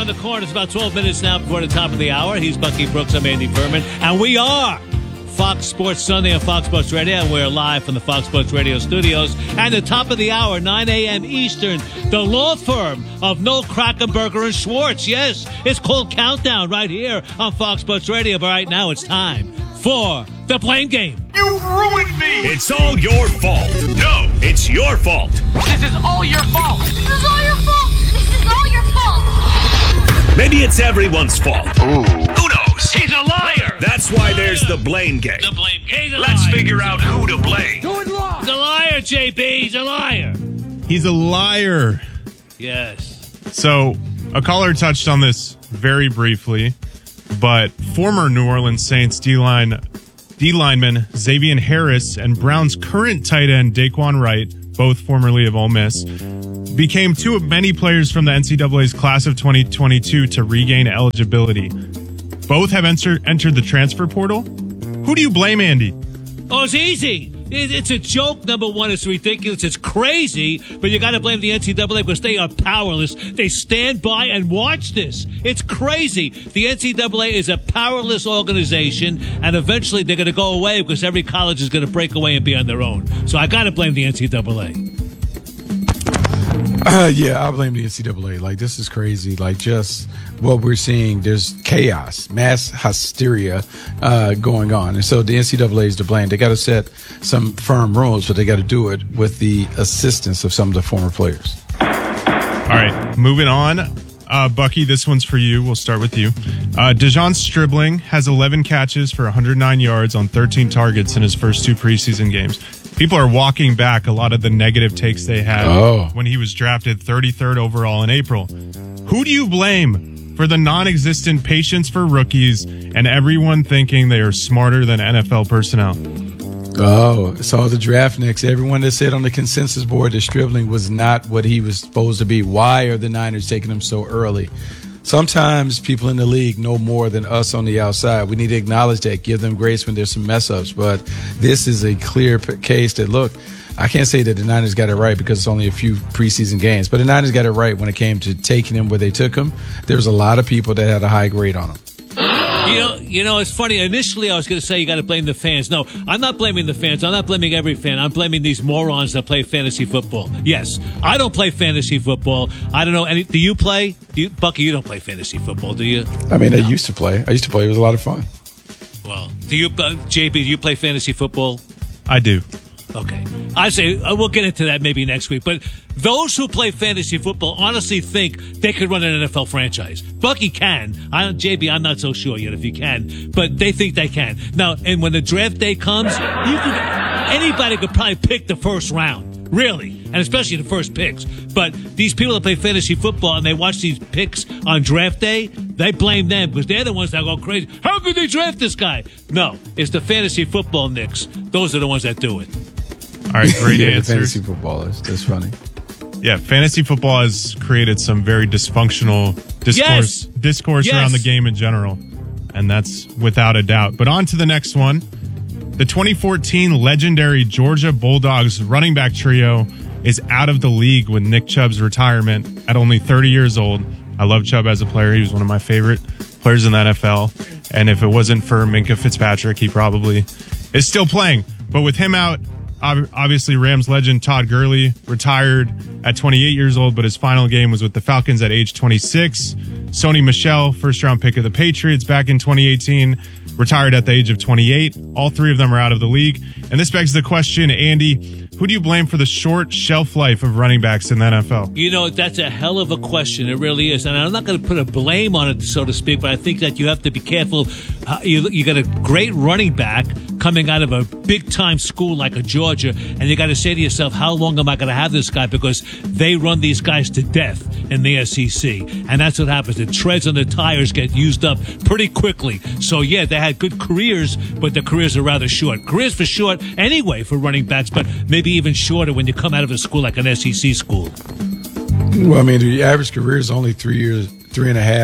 the corner. It's about 12 minutes now before the top of the hour. He's Bucky Brooks. I'm Andy Furman. And we are Fox Sports Sunday on Fox Sports Radio. And we're live from the Fox Sports Radio studios. And the top of the hour, 9 a.m. Eastern, the law firm of Noel Krackenberger and Schwartz. Yes, it's called Countdown right here on Fox Sports Radio. But right now it's time for the Blame Game. You ruined me! It's all your fault. No, it's your fault. This is all your fault. This is all your fault. This is all your fault. Maybe it's everyone's fault. Ooh. Who knows? He's a liar. That's why there's the Blame Game. The Blame Game. Let's figure out who to blame. He's a liar, JB. He's a liar. He's a liar. Yes. So, a caller touched on this very briefly, but former New Orleans Saints D-lineman Xavier Harris and Browns' current tight end Daquan Wright, both formerly of Ole Miss, became two of many players from the NCAA's class of 2022 to regain eligibility. Both have entered the transfer portal. Who do you blame, Andy? Oh, it's easy. It's a joke, number one. It's ridiculous. It's crazy. But you got to blame the NCAA because they are powerless. They stand by and watch this. It's crazy. The NCAA is a powerless organization, and eventually they're going to go away because every college is going to break away and be on their own. So I got to blame the NCAA. Yeah, I blame the NCAA. Like, this is crazy. Like, just what we're seeing, there's chaos, mass hysteria going on. And so the NCAA is to blame. They got to set some firm rules, but they got to do it with the assistance of some of the former players. All right, moving on. Bucky, this one's for you. We'll start with you. Dejon Stribling has 11 catches for 109 yards on 13 targets in his first two preseason games. People are walking back a lot of the negative takes they had when he was drafted 33rd overall in April. Who do you blame for the non-existent patience for rookies and everyone thinking they are smarter than NFL personnel? Oh, it's all the draftniks. Everyone that said on the consensus board that Stribling was not what he was supposed to be. Why are the Niners taking him so early? Sometimes people in the league know more than us on the outside. We need to acknowledge that, give them grace when there's some mess-ups. But this is a clear case that, look, I can't say that the Niners got it right because it's only a few preseason games. But the Niners got it right when it came to taking him where they took him. There was a lot of people that had a high grade on him. You know, it's funny. Initially, I was going to say you got to blame the fans. No, I'm not blaming the fans. I'm not blaming every fan. I'm blaming these morons that play fantasy football. Yes, I don't play fantasy football. I don't know any. Do you play? Bucky, you don't play fantasy football, do you? I mean, I used to play. It was a lot of fun. Well, do you, JB? Do you play fantasy football? I do. Okay. I say we'll get into that maybe next week. But those who play fantasy football honestly think they could run an NFL franchise. Bucky can. JB, I'm not so sure yet if he can. But they think they can. Now, and when the draft day comes, anybody could probably pick the first round. Really. And especially the first picks. But these people that play fantasy football and they watch these picks on draft day, they blame them because they're the ones that go crazy. How could they draft this guy? No, it's the fantasy football nicks. Those are the ones that do it. All right, great answer. Fantasy footballers. That's funny. Yeah, fantasy football has created some very dysfunctional discourse around the game in general, and that's without a doubt. But on to the next one. The 2014 legendary Georgia Bulldogs running back trio is out of the league with Nick Chubb's retirement at only 30 years old. I love Chubb as a player. He was one of my favorite players in the NFL, and if it wasn't for Minkah Fitzpatrick, he probably is still playing. But with him out, obviously, Rams legend Todd Gurley retired at 28 years old, but his final game was with the Falcons at age 26. Sony Michel, first-round pick of the Patriots back in 2018, retired at the age of 28. All three of them are out of the league. And this begs the question, Andy, who do you blame for the short shelf life of running backs in the NFL? You know, that's a hell of a question. It really is. And I'm not going to put a blame on it, so to speak, but I think that you have to be careful. You got a great running back coming out of a big-time school like a Georgia, and you got to say to yourself, how long am I going to have this guy? Because they run these guys to death in the SEC. And that's what happens. The treads on the tires get used up pretty quickly. So, yeah, they had good careers, but the careers are rather short. Careers for short anyway for running backs, but maybe even shorter when you come out of a school like an SEC school. Well, I mean, the average career is only 3 years, 3.5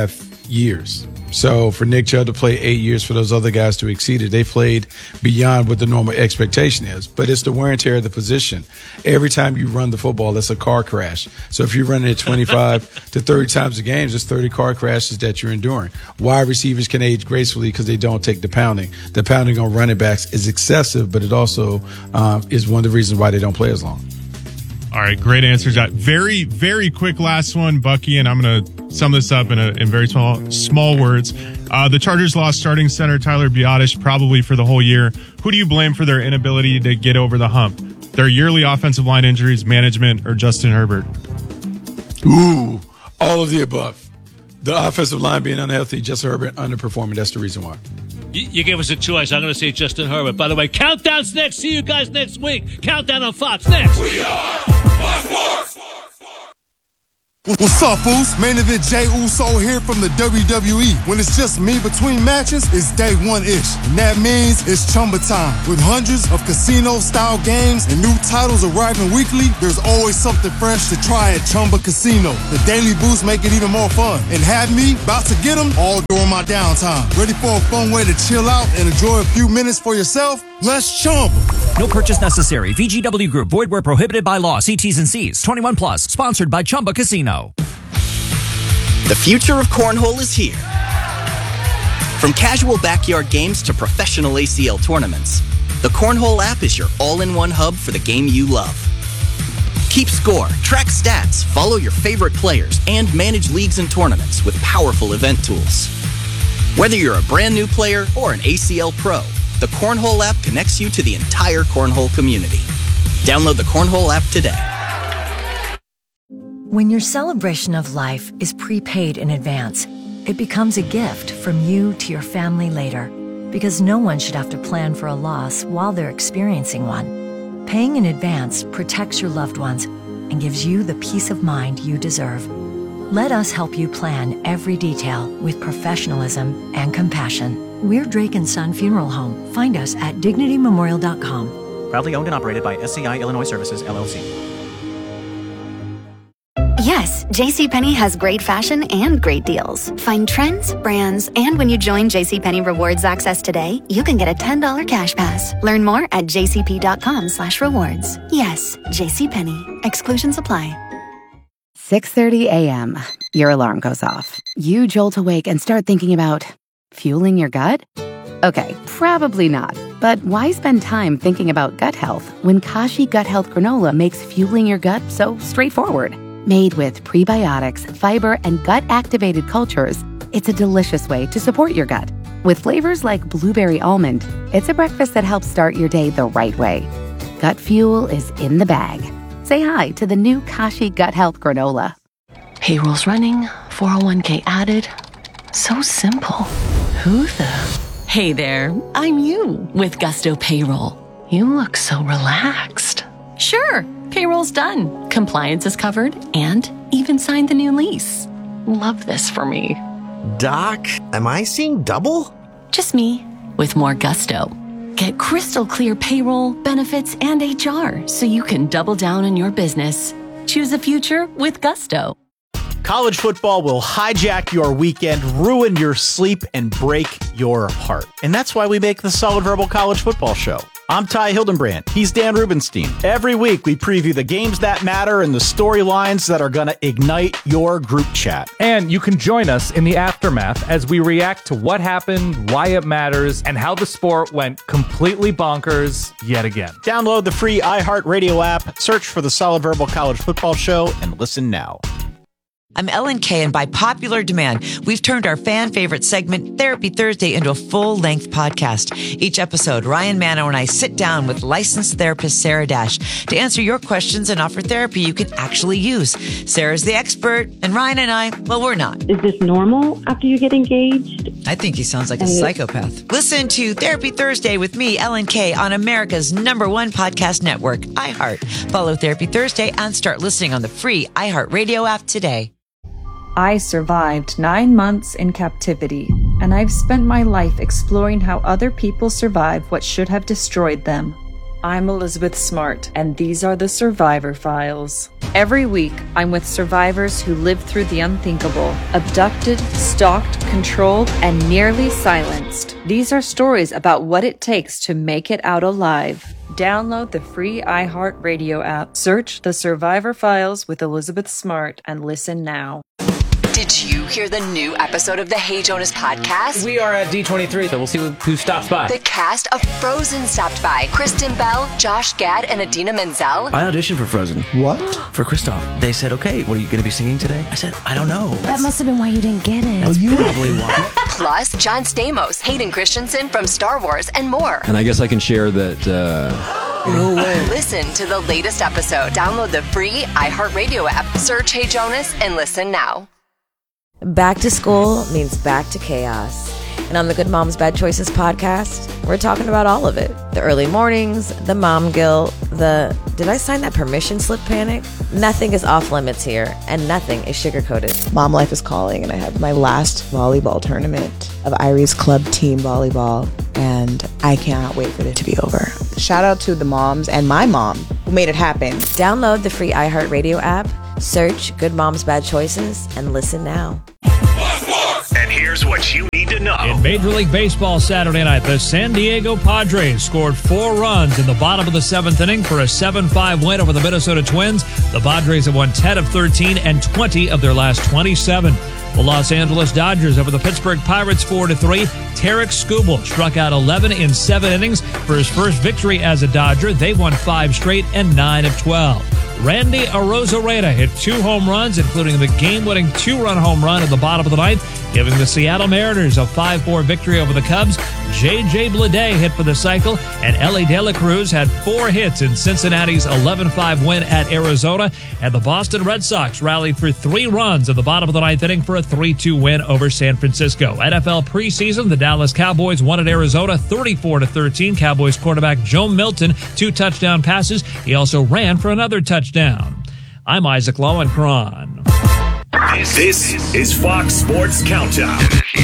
years. So for Nick Chubb to play 8 years, for those other guys to exceed it, they played beyond what the normal expectation is. But it's the wear and tear of the position. Every time you run the football, it's a car crash. So if you're running it 25 to 30 times a game, it's 30 car crashes that you're enduring. Wide receivers can age gracefully because they don't take the pounding. The pounding on running backs is excessive, but it also is one of the reasons why they don't play as long. All right, great answers. Very, very quick last one, Bucky, and I'm going to sum this up in very small words. The Chargers lost starting center Tyler Biadasz probably for the whole year. Who do you blame for their inability to get over the hump? Their yearly offensive line injuries, management, or Justin Herbert? Ooh, all of the above. The offensive line being unhealthy, Justin Herbert underperforming. That's the reason why. You gave us a choice. I'm going to say Justin Herbert. By the way, Countdown's next. See you guys next week. Countdown on Fox next. We are Fox Sports. What's up, fools? Main event Jey Uso here from the WWE. When it's just me between matches, it's day one-ish. And that means it's Chumba time. With hundreds of casino-style games and new titles arriving weekly, there's always something fresh to try at Chumba Casino. The daily boosts make it even more fun. And have me about to get them all during my downtime. Ready for a fun way to chill out and enjoy a few minutes for yourself? Let's Chumba. No purchase necessary. VGW Group. Void where prohibited by law. See T's and C's. 21 plus. Sponsored by Chumba Casino. The future of cornhole is here. From casual backyard games to professional ACL tournaments, the Cornhole app is your all-in-one hub for the game you love. Keep score, track stats, follow your favorite players, and manage leagues and tournaments with powerful event tools. Whether you're a brand new player or an ACL pro, the Cornhole app connects you to the entire cornhole community. Download the Cornhole app today. When your celebration of life is prepaid in advance, it becomes a gift from you to your family later, because no one should have to plan for a loss while they're experiencing one. Paying in advance protects your loved ones and gives you the peace of mind you deserve. Let us help you plan every detail with professionalism and compassion. We're Drake & Son Funeral Home. Find us at DignityMemorial.com. Proudly owned and operated by SCI Illinois Services, LLC. Yes, JCPenney has great fashion and great deals. Find trends, brands, and when you join JCPenney Rewards Access today, you can get a $10 cash pass. Learn more at jcp.com/rewards. Yes, JCPenney. Exclusions apply. 6:30 a.m. Your alarm goes off. You jolt awake and start thinking about fueling your gut? Okay, probably not. But why spend time thinking about gut health when Kashi Gut Health Granola makes fueling your gut so straightforward? Made with prebiotics, fiber, and gut-activated cultures, it's a delicious way to support your gut. With flavors like blueberry almond, it's a breakfast that helps start your day the right way. Gut fuel is in the bag. Say hi to the new Kashi Gut Health Granola. Payroll's running, 401k added. So simple. Who the? Hey there, I'm you with Gusto Payroll. You look so relaxed. Sure, payroll's done. Compliance is covered and even signed the new lease. Love this for me. Doc, am I seeing double? Just me with more gusto. Get crystal clear payroll, benefits, and HR so you can double down on your business. Choose a future with Gusto. College football will hijack your weekend, ruin your sleep, and break your heart. And that's why we make the Solid Verbal College Football Show. I'm Ty Hildenbrand. He's Dan Rubenstein. Every week, we preview the games that matter and the storylines that are going to ignite your group chat. And you can join us in the aftermath as we react to what happened, why it matters, and how the sport went completely bonkers yet again. Download the free iHeartRadio app, search for the Solid Verbal College Football Show, and listen now. I'm Ellen Kay, and by popular demand, we've turned our fan favorite segment, Therapy Thursday, into a full-length podcast. Each episode, Ryan Manno and I sit down with licensed therapist Sarah Dash to answer your questions and offer therapy you can actually use. Sarah's the expert, and Ryan and I, well, we're not. Is this normal after you get engaged? I think he sounds like a psychopath. Listen to Therapy Thursday with me, Ellen Kay, on America's #1 podcast network, iHeart. Follow Therapy Thursday and start listening on the free iHeartRadio app today. I survived 9 months in captivity, and I've spent my life exploring how other people survive what should have destroyed them. I'm Elizabeth Smart, and these are the Survivor Files. Every week, I'm with survivors who lived through the unthinkable, abducted, stalked, controlled, and nearly silenced. These are stories about what it takes to make it out alive. Download the free iHeartRadio app, search The Survivor Files with Elizabeth Smart, and listen now. Did you hear the new episode of the Hey Jonas podcast? We are at D23, so we'll see who stops by. The cast of Frozen stopped by. Kristen Bell, Josh Gad, and Idina Menzel. I auditioned for Frozen. What? For Kristoff. They said, okay, what are you going to be singing today? I said, I don't know. That must have been why you didn't get it. That's probably why. Plus, John Stamos, Hayden Christensen from Star Wars, and more. And I guess I can share that... No way. Listen to the latest episode. Download the free iHeartRadio app. Search Hey Jonas and listen now. Back to school means back to chaos. And on the Good Moms Bad Choices podcast, we're talking about all of it. The early mornings, the mom guilt, the did I sign that permission slip panic? Nothing is off limits here, and nothing is sugar-coated. Mom life is calling, and I have my last volleyball tournament of Irie's Club Team Volleyball, and I cannot wait for it to be over. Shout out to the moms and my mom who made it happen. Download the free iHeartRadio app, search Good Moms Bad Choices, and listen now. And here's what you need to know. In Major League Baseball Saturday night, the San Diego Padres scored 4 runs in the bottom of the 7th inning for a 7-5 win over the Minnesota Twins. The Padres have won 10 of 13 and 20 of their last 27. The Los Angeles Dodgers over the Pittsburgh Pirates 4-3. Tarek Skubal struck out 11 in 7 innings for his first victory as a Dodger. They won 5 straight and 9 of 12. Randy Arozarena hit 2 home runs, including the game-winning 2-run home run at the bottom of the 9th, giving the Seattle Mariners a 5-4 victory over the Cubs. J.J. Bleday hit for the cycle, and Ellie De La Cruz had 4 hits in Cincinnati's 11-5 win at Arizona, and the Boston Red Sox rallied for 3 runs at the bottom of the 9th inning for a 3-2 win over San Francisco. NFL preseason, the Dallas Cowboys won at Arizona 34-13. Cowboys quarterback Joe Milton, 2 touchdown passes. He also ran for another touchdown. I'm Isaac Lowenkron. This is Fox Sports Countdown.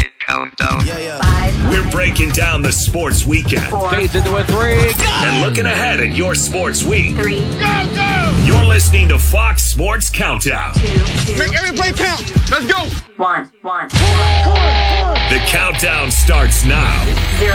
We're breaking down the sports weekend. 4, 3, and looking ahead at your sports week. 3, go! You're listening to Fox Sports Countdown. 2, 2. Make every play count. Let's go. 1. The countdown starts now. 0.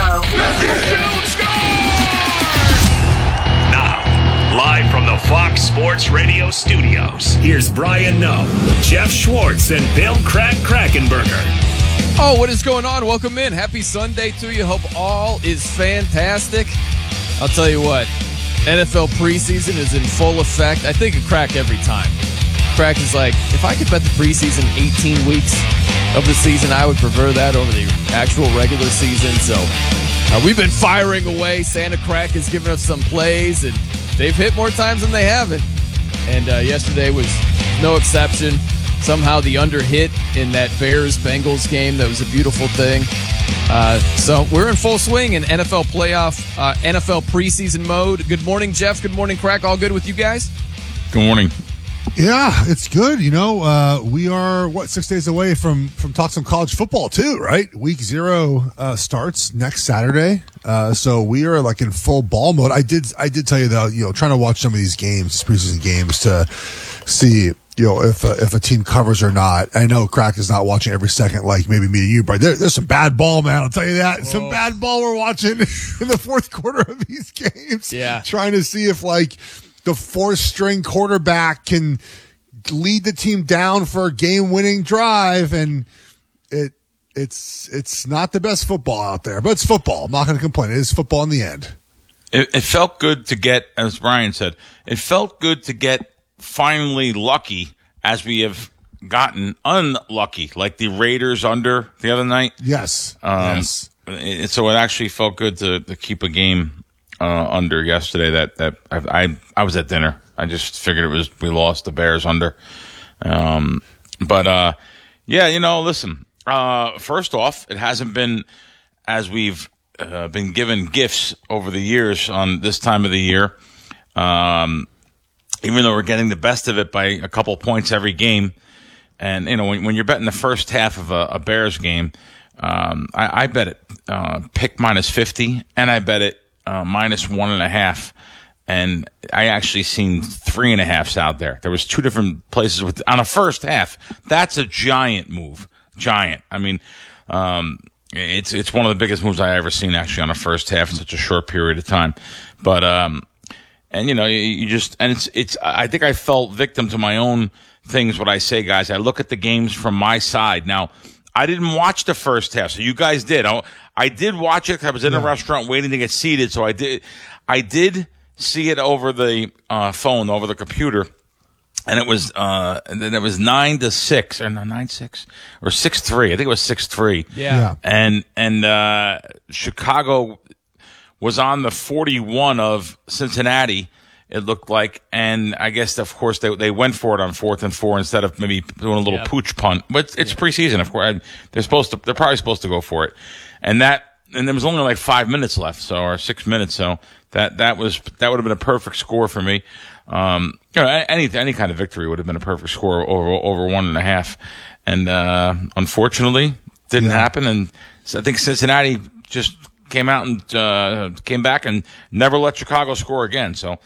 Now, live from the Fox Sports Radio studios, here's Brian Noe, Jeff Schwartz, and Bill Krakenberger. Oh, what is going on? Welcome in. Happy Sunday to you. Hope all is fantastic. I'll tell you what, NFL preseason is in full effect. I think a crack every time. Crack is like, if I could bet the preseason 18 weeks of the season, I would prefer that over the actual regular season. So we've been firing away. Santa Crack has given us some plays, and they've hit more times than they haven't. And yesterday was no exception. Somehow the under hit in that Bears-Bengals game. That was a beautiful thing. So we're in full swing in NFL playoff, NFL preseason mode. Good morning, Jeff. Good morning, Crack. All good with you guys? Good morning. Yeah, it's good. You know, we are, 6 days away from talk some college football too, right? Week 0 starts next Saturday. So we are like in full ball mode. I did tell you though, trying to watch some of these games, these preseason games, to see, if a team covers or not. I know Crack is not watching every second like maybe me and you, but there's some bad ball, man. I'll tell you that. Some bad ball we're watching in the fourth quarter of these games. Yeah. Trying to see if like the 4th-string quarterback can lead the team down for a game-winning drive, and it's not the best football out there, but it's football. I'm not going to complain. It is football in the end. It felt good to get, as Brian said, it felt good to get finally lucky as we have gotten unlucky, like the Raiders under the other night. Yes. Yes. So it actually felt good to keep a game under yesterday. That I was at dinner. I just figured we lost the Bears under. But listen. First off, it hasn't been as we've been given gifts over the years on this time of the year. Even though we're getting the best of it by a couple points every game. And, when you're betting the first half of a Bears game, I bet it pick -50, and I bet it minus 1.5. And I actually seen 3.5s out there. There was 2 different places on a first half. That's a giant move. Giant. I mean, it's one of the biggest moves I ever seen actually on a first half in such a short period of time. But, and you just, and it's, I think I fell victim to my own things. What I say, guys, I look at the games from my side. Now, I didn't watch the first half. So you guys did. I did watch it. I was in a restaurant waiting to get seated. So I did see it over the phone, over the computer, and it was 9-6 or no 9-6 or 6-3. I think it was 6-3. Yeah. And Chicago was on the 41 of Cincinnati. It looked like, and I guess of course they went for it on 4th and 4 instead of maybe doing a little pooch punt. But it's preseason, of course. They're probably supposed to go for it, and there was only like 5 minutes left, or 6 minutes, so. That would have been a perfect score for me. Any kind of victory would have been a perfect score over 1.5, and unfortunately didn't happen. And so I think Cincinnati just came out and came back and never let Chicago score again. So,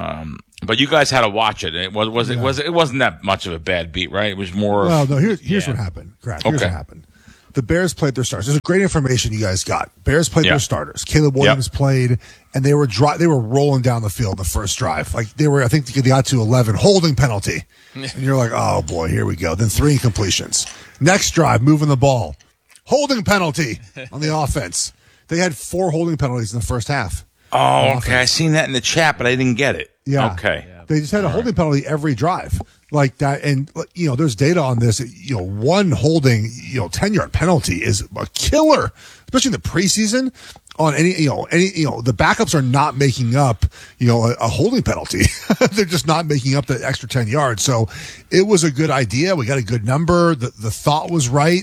but you guys had to watch it. It wasn't that much of a bad beat, right? It was more. Well, no. Here's what happened. Correct. Here's what happened. The Bears played their starters. There's great information you guys got. Bears played their starters. Caleb Williams played, and they were rolling down the field the first drive. Like I think they got to 11, holding penalty. And you're like, oh boy, here we go. Then 3 incompletions. Next drive, moving the ball. Holding penalty on the offense. They had 4 holding penalties in the first half. Oh, okay. I seen that in the chat, but I didn't get it. Yeah. Okay. They just had a holding penalty every drive. Like that, and there's data on this. One holding, 10-yard penalty is a killer, especially in the preseason. On any, the backups are not making up, a holding penalty. They're just not making up the extra 10 yards. So it was a good idea. We got a good number. The thought was right.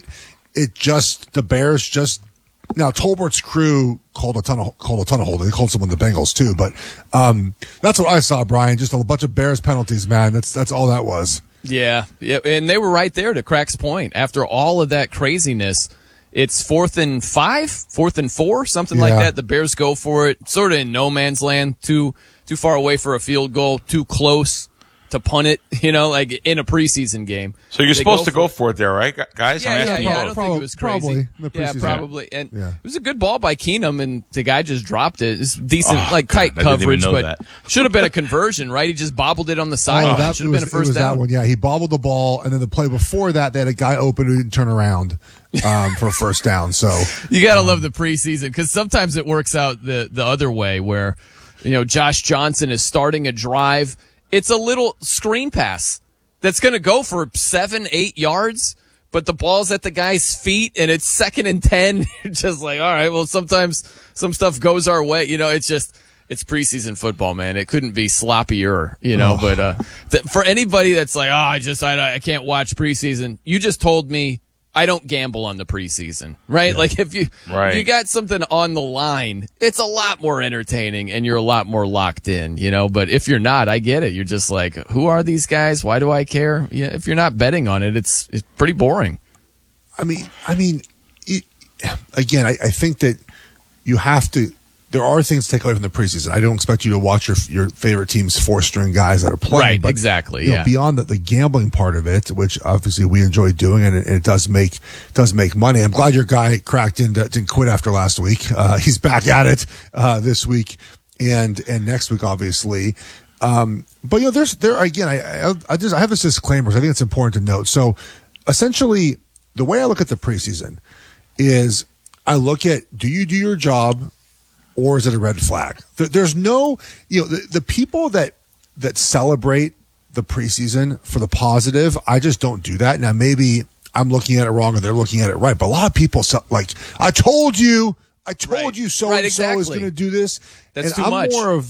The Bears just. Now, Tolbert's crew called a ton of holding. They called some of the Bengals too, but that's what I saw, Brian. Just a bunch of Bears penalties, man. That's all that was. Yeah, and they were right there to Crack's point. After all of that craziness, it's 4th and 5, 4th and 4, something like that. The Bears go for it, sort of in no man's land, too far away for a field goal, too close to punt it, like in a preseason game. So you're supposed to go for it there, right, guys? Yeah, I don't think it was crazy. Probably. And it was a good ball by Keenum, and the guy just dropped it. It's decent, tight coverage, but should have been a conversion, right? He just bobbled it on the sideline. Should have been a first down. That one, yeah. He bobbled the ball, and then the play before that, they had a guy open who didn't turn around for a first down. So you got to love the preseason, because sometimes it works out the other way where, Josh Johnson is starting a drive. It's a little screen pass that's going to go for 7-8 yards, but the ball's at the guy's feet and it's 2nd and 10. You're just like, all right, well, sometimes some stuff goes our way. It's preseason football, man. It couldn't be sloppier, but for anybody that's like, I can't watch preseason. You just told me I don't gamble on the preseason, right? Yeah. Like if you got something on the line, it's a lot more entertaining and you're a lot more locked in, but if you're not, I get it. You're just like, who are these guys? Why do I care? Yeah. If you're not betting on it, it's pretty boring. I mean, again, I think that you have to, there are things to take away from the preseason. I don't expect you to watch your favorite team's 4-string guys that are playing. Right, but, exactly. Beyond the gambling part of it, which obviously we enjoy doing, and it does make money. I'm glad your guy Crack didn't quit after last week. He's back at it this week and next week, obviously. But there again, I have this disclaimer. I think it's important to note. So essentially, the way I look at the preseason is I look at, do you do your job? Or is it a red flag? There's no, the people that celebrate the preseason for the positive, I just don't do that. Now, maybe I'm looking at it wrong or they're looking at it right. But a lot of people, I told you so-and-so is going to do this. That's and too I'm much. more of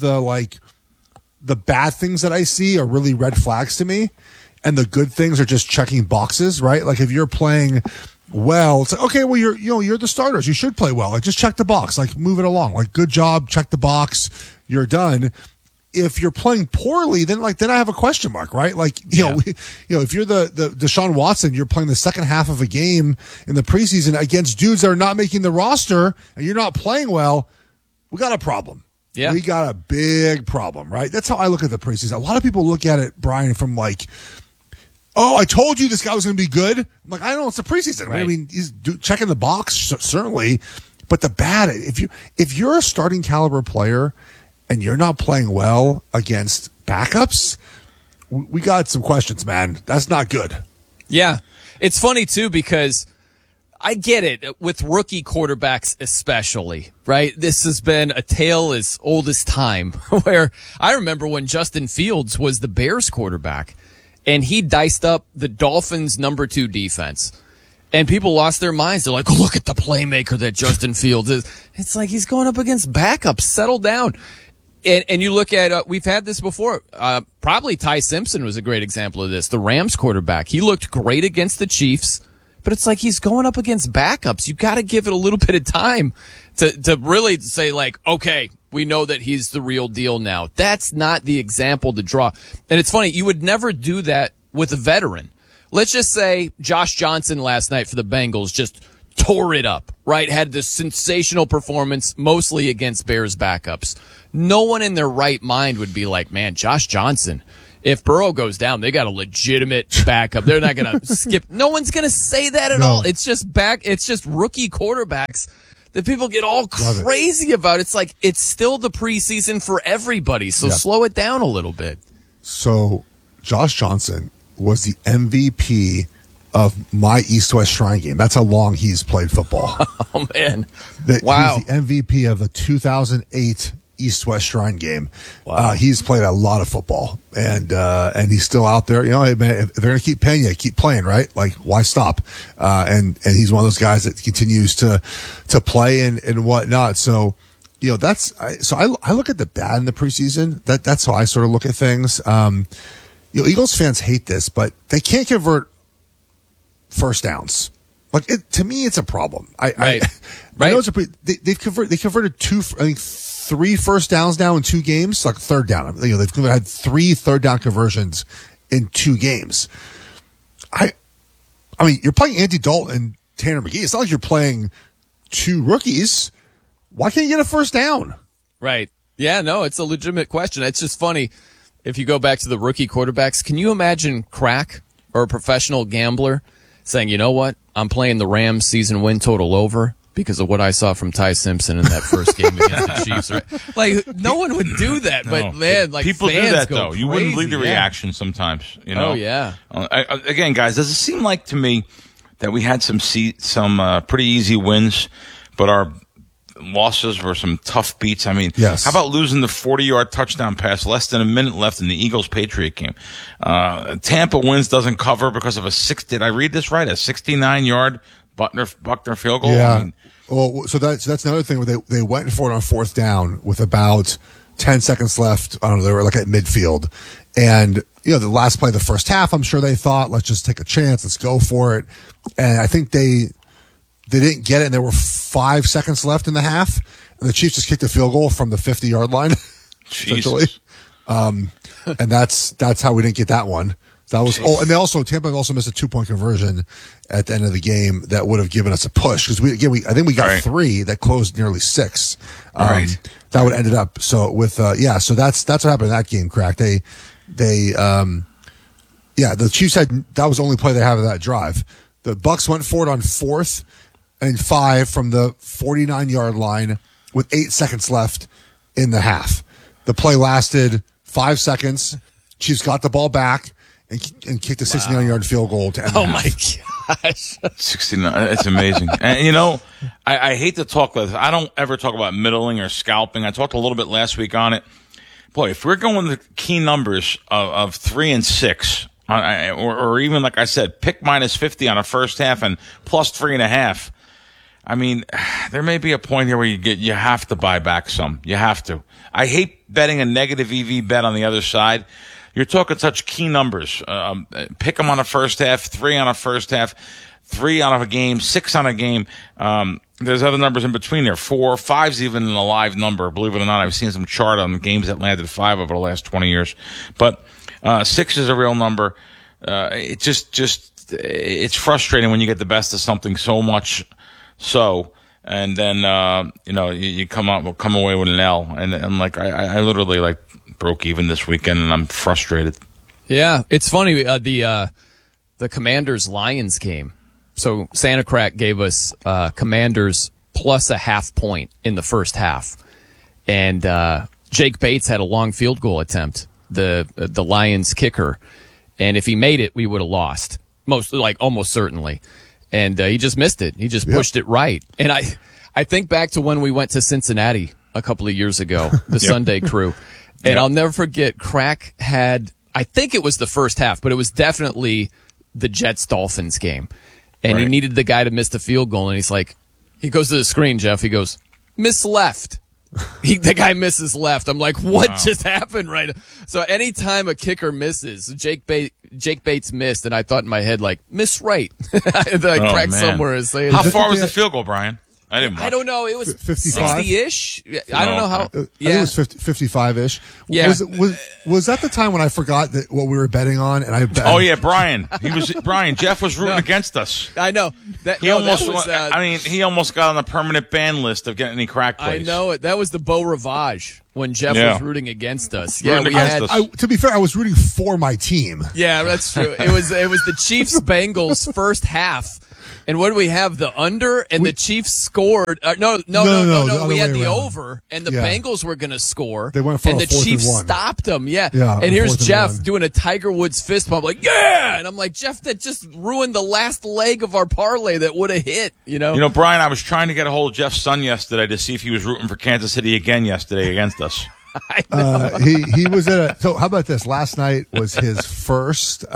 the bad things that I see are really red flags to me. And the good things are just checking boxes, right? Like if you're playing well, it's like, okay, well, you're the starters. You should play well. Like, just check the box. Like, move it along. Like, good job. Check the box. You're done. If you're playing poorly, then I have a question mark, right? Like, if you're the Deshaun Watson, you're playing the second half of a game in the preseason against dudes that are not making the roster, and you're not playing well, we got a problem. Yeah. We got a big problem, right? That's how I look at the preseason. A lot of people look at it, Brian, from like, oh, I told you this guy was going to be good. I'm like, I don't know, it's the preseason. Right? I mean, he's checking the box, certainly. But the bad, if you're a starting caliber player and you're not playing well against backups, we got some questions, man. That's not good. Yeah. It's funny, too, because I get it with rookie quarterbacks especially, right? This has been a tale as old as time where I remember when Justin Fields was the Bears quarterback and he diced up the Dolphins' number 2 defense. And people lost their minds. They're like, oh, look at the playmaker that Justin Fields is. It's like he's going up against backups. Settle down. And you look at, we've had this before. Probably Ty Simpson was a great example of this. The Rams quarterback. He looked great against the Chiefs. But it's like he's going up against backups. You got to give it a little bit of time to really say, like, okay, we know that he's the real deal now. That's not the example to draw. And it's funny, you would never do that with a veteran. Let's just say Josh Johnson last night for the Bengals just tore it up, right? Had this sensational performance, mostly against Bears backups. No one in their right mind would be like, man, Josh Johnson, if Burrow goes down, they got a legitimate backup. They're not going to skip. No one's going to say that at all. It's just rookie quarterbacks that people get all crazy about. It's like, it's still the preseason for everybody. So slow it down a little bit. So Josh Johnson was the MVP of my East-West Shrine game. That's how long he's played football. Oh, man. Wow. He's the MVP of the 2008 East-West Shrine game. Wow. He's played a lot of football, and he's still out there. You know, if they're going to keep paying you, keep playing, right? Like, why stop? And he's one of those guys that continues to play and whatnot. So, you know, I look at the bad in the preseason. That's how I sort of look at things. You know, Eagles fans hate this, but they can't convert first downs. Like, to me, it's a problem. I know it's they converted 3 first downs now in 2 games, like third down. You know, they've had 3 third down conversions in 2 games. I mean, you're playing Andy Dalton and Tanner McGee. It's not like you're playing 2 rookies. Why can't you get a first down? Right. Yeah, no, it's a legitimate question. It's just funny. If you go back to the rookie quarterbacks, can you imagine crack or a professional gambler saying, you know what, I'm playing the Rams season win total over because of what I saw from Ty Simpson in that first game against the Chiefs? Right? Like, no one would do that, but man, like, people fans do that go though. crazy. You wouldn't believe the reaction sometimes. You know? Oh yeah. Again, guys, does it seem like to me that we had some pretty easy wins, but our losses were some tough beats? I mean, yes. How about losing the 40-yard touchdown pass, less than a minute left in the Eagles-Patriot game? Tampa wins, doesn't cover because of did I read this right? A 69-yard Buckner field goal? Yeah. I mean, well, so that's another thing where they went for it on 4th down with about 10 seconds left. I don't know, they were like at midfield. And, you know, the last play of the first half, I'm sure they thought, let's just take a chance, let's go for it. And I think they didn't get it, and there were 5 seconds left in the half, and the Chiefs just kicked a field goal from the 50-yard line, essentially. And that's how we didn't get that one. That was and Tampa also missed a 2-point conversion at the end of the game that would have given us a push because I think we got 3 that closed nearly 6. That would have ended up so that's what happened in that game. Crack the Chiefs that was the only play they had of that drive. The Bucs went for it on 4th and 5 from the 49-yard line with 8 seconds left in the half. The play lasted 5 seconds. Chiefs got the ball back and kicked a 69-yard field goal to end the half. My gosh. 69. It's amazing. And, you know, I hate to talk like this. I don't ever talk about middling or scalping. I talked a little bit last week on it. Boy, if we're going with the key numbers of 3 and 6, or even, like I said, pick minus 50 on a first half and plus 3.5. I mean, there may be a point here where you have to buy back some. You have to. I hate betting a negative EV bet on the other side. You're talking such key numbers. Pick them on a first half, 3 on a first half, 3 on a game, 6 on a game. There's other numbers in between there. 4, 5's even an alive number. Believe it or not, I've seen some chart on games that landed 5 over the last 20 years. But 6 is a real number. It's frustrating when you get the best of something so much so and then you come away with an L, and like I literally like broke even this weekend, and I'm frustrated. Yeah, it's funny. The Commanders Lions game. So Santa Crack gave us Commanders plus a half point in the first half, and Jake Bates had a long field goal attempt, the Lions kicker, and if he made it, we would have lost almost certainly, and he just missed it. He just pushed it right, and I think back to when we went to Cincinnati a couple of years ago, the Sunday crew, and I'll never forget. Crack had, I think it was the first half, but it was definitely the Jets-Dolphins game. And he needed the guy to miss the field goal, and he's like, he goes to the screen, Jeff, he goes, miss left. The guy misses left. I'm like, what just happened right? So anytime a kicker misses, Jake Bates missed, and I thought in my head, like, miss right. I cracked somewhere and say, how far was the field goal, Brian? I don't know. It was 55? 60-ish. I don't know how. I think it was 55-ish. Yeah. Was that the time when I forgot that what we were betting on? And I bet. Oh yeah, Brian. Jeff was rooting against us. I know. He almost got on the permanent ban list of getting any crack plays. I know it. That was the Beau Rivage when Jeff was rooting against us. Yeah, to be fair, I was rooting for my team. Yeah, that's true. It was the Chiefs Bengals first half. And what do we have? The under, and the Chiefs scored. No. We had the over, and the Bengals were going to score. They went for and a the Chiefs stopped them. Yeah. And here's Jeff doing a Tiger Woods fist pump, like, yeah! And I'm like, Jeff, that just ruined the last leg of our parlay that would have hit, You know, Brian, I was trying to get a hold of Jeff's son yesterday to see if he was rooting for Kansas City again yesterday against us. He was so how about this? Last night was his first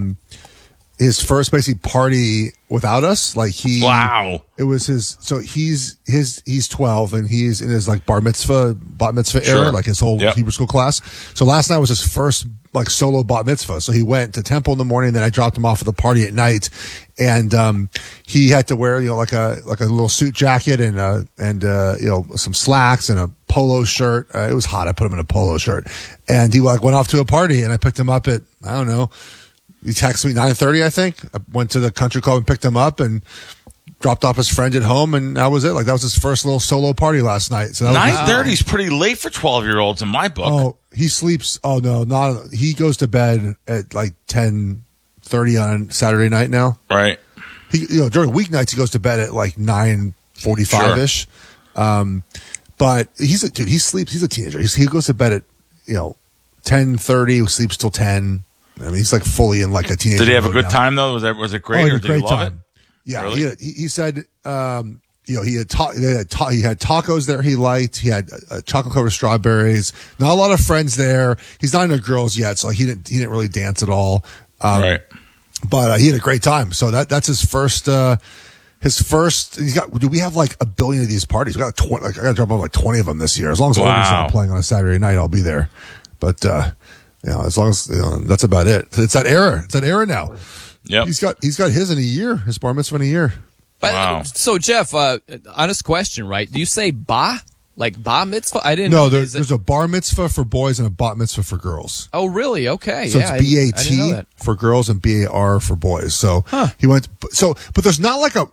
basically party without us. Like it was his. So he's 12 and he's in his like bat mitzvah era, like his whole Hebrew school class. So last night was his first like solo bat mitzvah. So he went to temple in the morning, then I dropped him off at the party at night, and he had to wear like a little suit jacket and some slacks and a polo shirt. It was hot. I put him in a polo shirt, and he like went off to a party, and I picked him up at, I don't know. He texted me 9:30, I think. I went to the country club and picked him up and dropped off his friend at home, and that was it. Like, that was his first little solo party last night. So 9:30 is pretty late for 12-years in my book. Oh, he sleeps. Oh no, not. He goes to bed at like 10:30 on Saturday night now. Right. He, during weeknights he goes to bed at like 9:45 ish. But he sleeps. He's a teenager. He goes to bed at 10:30. Sleeps till 10. I mean, he's like fully in like a teenager. Did he have a good time though? Was it great? Oh, or did he love it? Yeah, really? he said, he had tacos there he liked. He had chocolate covered strawberries. Not a lot of friends there. He's not into girls yet, so he didn't really dance at all. Right. But he had a great time. So that's his first. He's got. Do we have like a billion of these parties? We got 20. Like, I got to drop off like 20 of them this year. As long as Oregon's not playing on a Saturday night, I'll be there. But as long as that's about it. It's that era. It's that era now. Yeah. He's got his in a year. His bar mitzvah in a year. Wow. So Jeff, honest question, right? Do you say ba? Like ba mitzvah? I didn't know. No, there's a bar mitzvah for boys and a bat mitzvah for girls. Oh, really? Okay. So it's BAT for girls and BAR for boys. So he went. So, but there's not like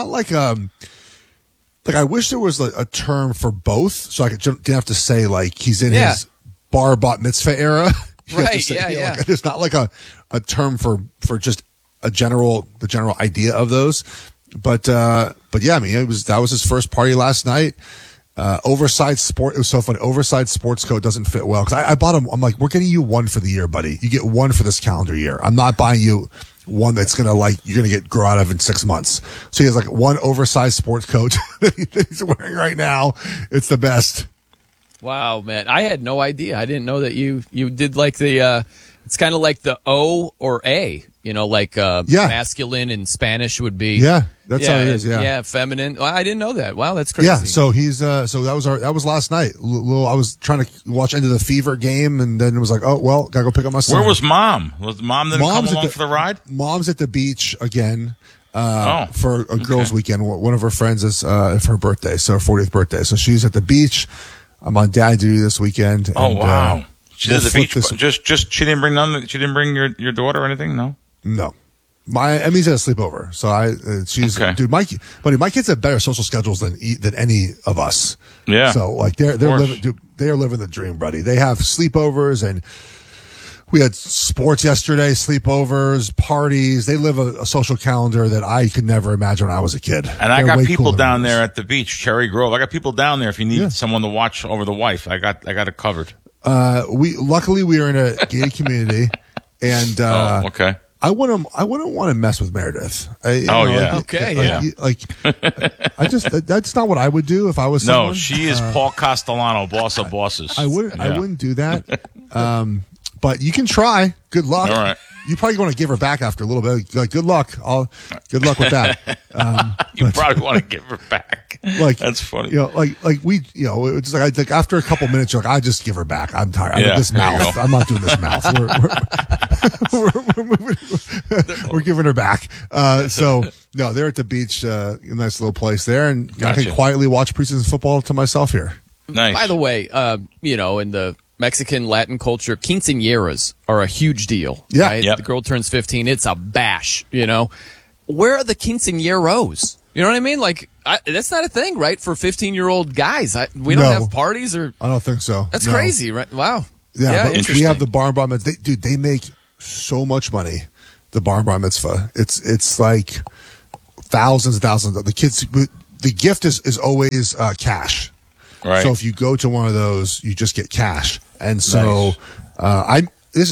I wish there was a term for both, so I didn't have to say like he's in his bar bat mitzvah era. Right. Say, yeah. Like, there's not like a term for just the general idea of those. But yeah, I mean, that was his first party last night. Oversized sport. It was so funny. Oversized sports coat doesn't fit well. Cause I bought him. I'm like, we're getting you one for the year, buddy. You get one for this calendar year. I'm not buying you one that's going to you're going to grow out of in 6 months. So he has like one oversized sports coat that he's wearing right now. It's the best. Wow, man. I had no idea. I didn't know that you did like the, it's kind of like the O or A, masculine in Spanish would be. Yeah, that's how it is. Yeah. Yeah, feminine. Well, I didn't know that. Wow, that's crazy. Yeah, so he's, that was last night. I was trying to watch End of the Fever game, and then it was like, oh, well, gotta go pick up my son. Where was mom? Was mom didn't come along for the ride? Mom's at the beach again. For a girls' weekend. One of her friends is, for her birthday, so her 40th birthday. So she's at the beach. I'm on dad duty this weekend. Oh, wow. She's at the beach. Just she didn't bring none. She didn't bring your daughter or anything. No. Emmy's at a sleepover, so she's dude. My kids have better social schedules than any of us. Yeah. So like they're living, dude, they are living the dream, buddy. They have sleepovers, and we had sports yesterday, sleepovers, parties. They live a social calendar that I could never imagine when I was a kid. And I got people down there at the beach, Cherry Grove. I got people down there if you need someone to watch over the wife. I got it covered. Luckily we are in a gated community, and okay. I wouldn't want to mess with Meredith. That's not what I would do if I was someone. No, she is Paul Castellano, boss of bosses. I wouldn't do that. But you can try. Good luck. All right. You probably want to give her back after a little bit. Like, good luck. Good luck with that. You probably want to give her back. Like, that's funny. It's like after a couple minutes, you're like, I just give her back. I'm tired. This mouth. I'm not doing this mouth. We're giving her back. No, they're at the beach, a nice little place there, and I can quietly watch preseason football to myself here. Nice. By the way, in the Mexican Latin culture, quinceañeras are a huge deal. Yeah. Right? Yep. The girl turns 15. It's a bash, Where are the quinceañeros? You know what I mean? Like, that's not a thing, right? For 15-year-old guys. We don't have parties or... I don't think so. That's crazy, right? Wow. Yeah, but we have the bar and bar mitzvah. They make so much money, the bar and bar mitzvah. It's like thousands and thousands. The kids... The gift is always cash. Right. So if you go to one of those, you just get cash. And so in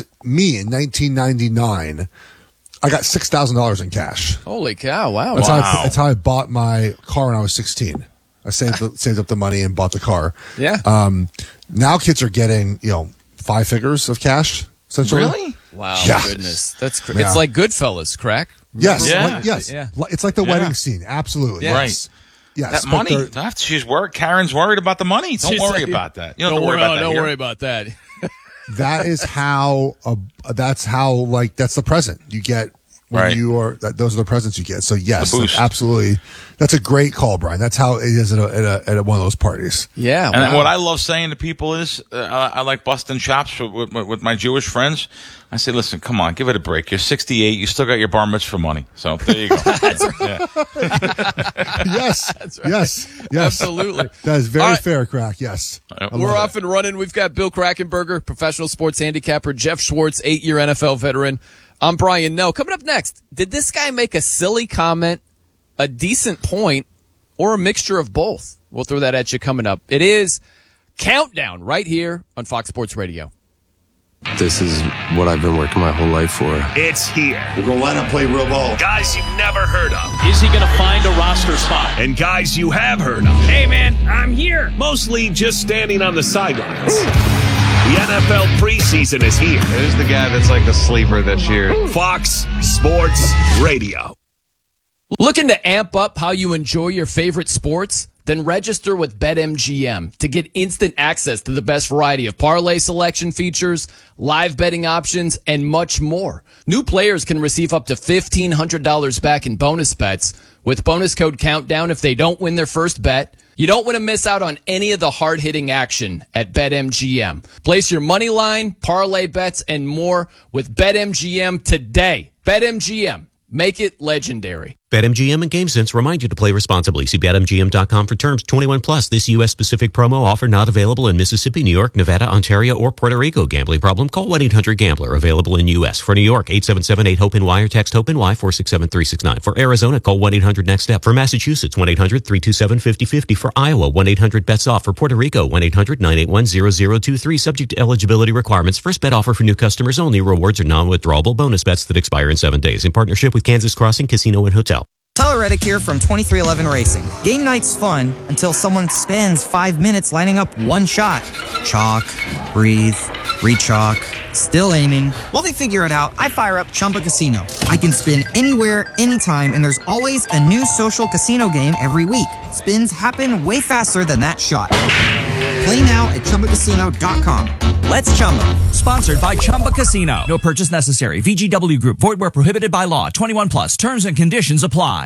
1999, I got $6,000 in cash. Holy cow! Wow. That's how I bought my car when I was 16. I saved up the money and bought the car. Yeah. Now kids are getting 5 figures of cash. Essentially. Really? Wow. Yeah. Goodness. That's crazy. It's like Goodfellas, crack. Yes. Yeah. Yes. Yeah. It's like the wedding scene. Absolutely. Yeah. Right. Yes, that money. Karen's worried about the money. Don't worry about that. You don't worry about that. Don't worry about that. That is how. That's the present you get when you are. Those are the presents you get. So yes, absolutely. That's a great call, Brian. That's how it is at one of those parties. Yeah. And what I love saying to people is, I like busting chops with my Jewish friends. I say, listen, come on, give it a break. You're 68. You still got your bar mitzvah money. So there you go. That's right. Yes. That's right. Yes. Absolutely. That is very fair, Crack. Yes. We're off and running. We've got Bill Krackomberger, professional sports handicapper, Jeff Schwartz, 8-year NFL veteran. I'm Brian Noe. Coming up next, did this guy make a silly comment, a decent point, or a mixture of both? We'll throw that at you coming up. It is Countdown right here on Fox Sports Radio. This is what I've been working my whole life for. It's here. We're going to line up, play real ball. Guys you've never heard of. Is he going to find a roster spot? And guys you have heard of. Hey, man, I'm here. Mostly just standing on the sidelines. The NFL preseason is here. Who's the guy that's like the sleeper this year? Fox Sports Radio. Looking to amp up how you enjoy your favorite sports? Then register with BetMGM to get instant access to the best variety of parlay selection features, live betting options, and much more. New players can receive up to $1,500 back in bonus bets with bonus code Countdown if they don't win their first bet. You don't want to miss out on any of the hard-hitting action at BetMGM. Place your money line, parlay bets, and more with BetMGM today. BetMGM. Make it legendary. BetMGM and GameSense remind you to play responsibly. See BetMGM.com for terms. 21 plus. This U.S.-specific promo offer not available in Mississippi, New York, Nevada, Ontario, or Puerto Rico. Gambling problem? Call 1-800-GAMBLER. Available in U.S. For New York, 877-8-HOPE-NY or text HOPE-NY 467-369. For Arizona, call 1-800-NEXT-STEP. For Massachusetts, 1-800-327-5050. For Iowa, 1-800-BETS-OFF. For Puerto Rico, 1-800-981-0023. Subject to eligibility requirements. First bet offer for new customers only. Rewards are non-withdrawable bonus bets that expire in 7 days. In partnership with Kansas Crossing Casino and Hotel. Tyler Reddick here from 2311 Racing. Game night's fun until someone spends 5 minutes lining up one shot. Chalk, breathe, re-chalk, still aiming. While they figure it out, I fire up Chumba Casino. I can spin anywhere, anytime, and there's always a new social casino game every week. Spins happen way faster than that shot. Play now at ChumbaCasino.com. Let's Chumba. Sponsored by Chumba Casino. No purchase necessary. VGW Group. Void where prohibited by law. 21 plus. Terms and conditions apply.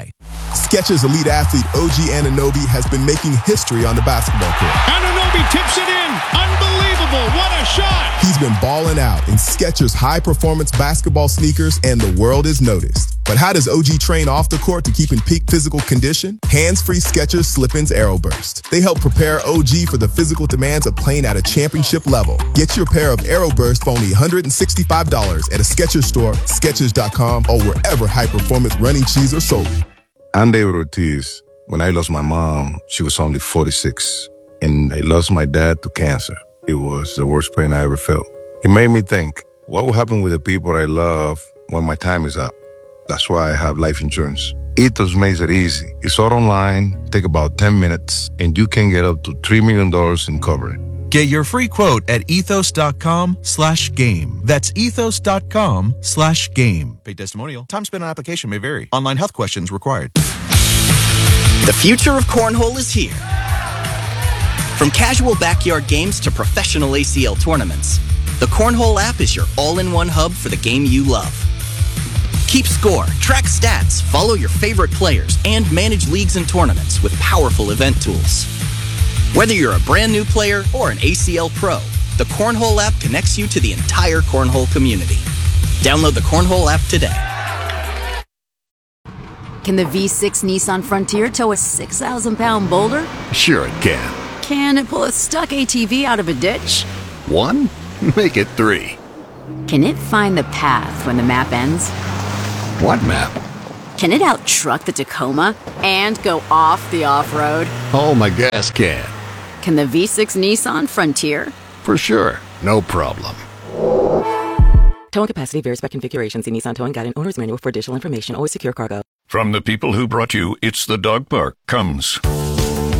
Skechers elite athlete OG Anunoby has been making history on the basketball court. Anunoby tips it in. Unbelievable. What a shot. He's been balling out in Skechers high-performance basketball sneakers, and the world is noticed. But how does OG train off the court to keep in peak physical condition? Hands-free Skechers Slip-ins AeroBurst. They help prepare OG for the physical demands of playing at a championship level. Get your pair of AeroBurst for only $165 at a Skechers store, Skechers.com, or wherever high-performance running shoes are sold. I'm David Ortiz. When I lost my mom, she was only 46, and I lost my dad to cancer. It was the worst pain I ever felt. It made me think, what will happen with the people I love when my time is up? That's why I have life insurance. Ethos makes it easy. It's all online, take about 10 minutes, and you can get up to $3 million in coverage. Get your free quote at ethos.com/game. That's ethos.com/game. Paid testimonial. Time spent on application may vary. Online health questions required. The future of cornhole is here. From casual backyard games to professional ACL tournaments, the Cornhole app is your all-in-one hub for the game you love. Keep score, track stats, follow your favorite players, and manage leagues and tournaments with powerful event tools. Whether you're a brand new player or an ACL pro, the Cornhole app connects you to the entire Cornhole community. Download the Cornhole app today. Can the V6 Nissan Frontier tow a 6,000-pound boulder? Sure it can. Can it pull a stuck ATV out of a ditch? 1? Make it 3. Can it find the path when the map ends? What map? Can it out-truck the Tacoma and go off the off-road? Oh, my gas can. Can the V6 Nissan Frontier? For sure. No problem. Towing capacity varies by configuration. See Nissan Towing Guide and Owner's Manual for additional information. Always secure cargo. From the people who brought you It's the Dog Park comes